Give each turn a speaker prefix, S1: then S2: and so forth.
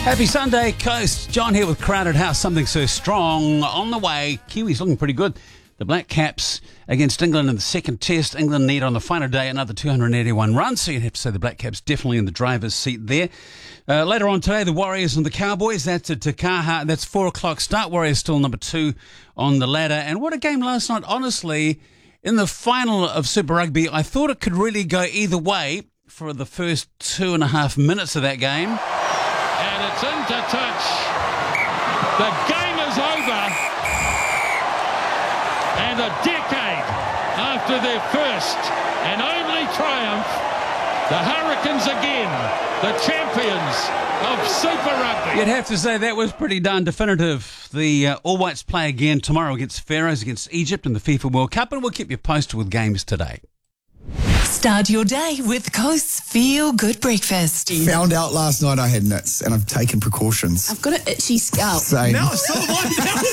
S1: Happy Sunday, Coast. John here with Crowded House. Something so strong on the way. Kiwis looking pretty good. The Black Caps against England in the second test. England need on the final day another 281 runs, so you'd have to say the Black Caps definitely in the driver's seat there. Later on today, the Warriors and the Cowboys. That's at Te Kaha. That's 4 o'clock start. Warriors still number 2 on the ladder. And what a game last night, honestly. In the final of Super Rugby, I thought it could really go either way for the first 2.5 minutes of that game.
S2: And it's into touch. The game is over. And a decade after their first and only triumph, the Hurricanes again, the champions of Super Rugby.
S1: You'd have to say that was pretty darn definitive. The All Whites play again tomorrow against Pharaohs, against Egypt in the FIFA World Cup, and we'll keep you posted with games today.
S3: Start your day with Coast's Feel Good Breakfast.
S4: Found out last night I had nits, and I've taken precautions.
S5: I've got an itchy scalp.
S4: Same.
S6: Now it's still